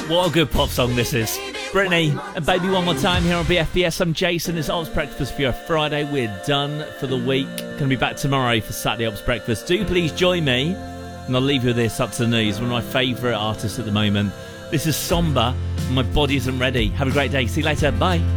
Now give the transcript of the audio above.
What a good pop song this is. Britney and Baby One More Time here on BFBS. I'm Jason. It's Ops Breakfast for your Friday. We're done for the week. Going to be back tomorrow for Saturday Ops Breakfast. Do please join me. And I'll leave you with this up to the news. One of my favourite artists at the moment. This is Somber. My body isn't ready. Have a great day. See you later. Bye.